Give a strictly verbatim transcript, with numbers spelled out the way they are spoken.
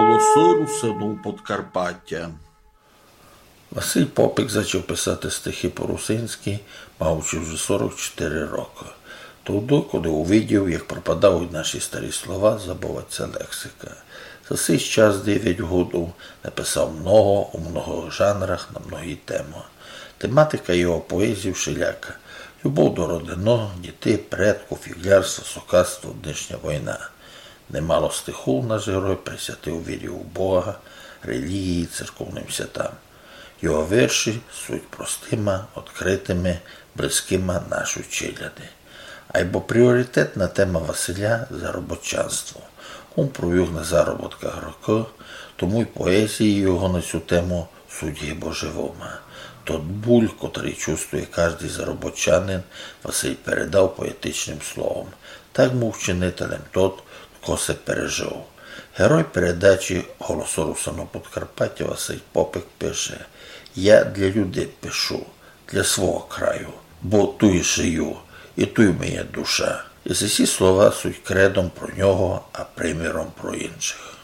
голосу русину Подкарпаття. Василь Попик почав писати стихи по-русинськи, маючи вже сорок чотири роки. Тоді, коли увидів, як пропадають наші старі слова, забувається лексика. За цей час дев'ять років написав много у многих жанрах на многі теми. Тематика його поезії всіляка. Любов до родини, дітей, предків, фіглярство, сокатство, днішня війна. Немало стихів наш герой присвятив вірі у Бога, релігії, церковним святам. Його вірші суть простими, відкритими, близькими нашій челяді. Айбо пріоритетна тема Василя – заробітчанство. Він провів на заробітках роки, тому й поезії його на цю тему суть гибо живома. Тот буль, котрий чувствує кожний заробітчанин, Василь передав поетичним словом. Так був вчинителем тот, хто це пережив. Герой передачі «Голосу русину Подкарпаття» Василь Попик пише: «Я для людей пишу, для свого краю, бо туй жию, і туй моя душа». І ці слова суть кредом про нього, а приміром про інших.